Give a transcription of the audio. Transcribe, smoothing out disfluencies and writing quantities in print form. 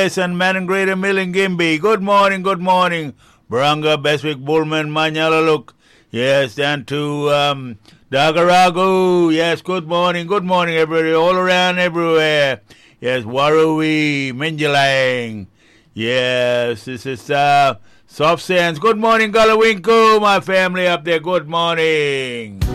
Yes, and Man Greater Milling Gimby. Good morning, good morning. Baranga, Beswick, Bullman, Manyala, yes, and to Dagaragu. Yes, good morning, everybody, all around, everywhere. Yes, Warui, Minjalang. Yes, this is Soft Sands. Good morning, Gulawinku, my family up there. Good morning.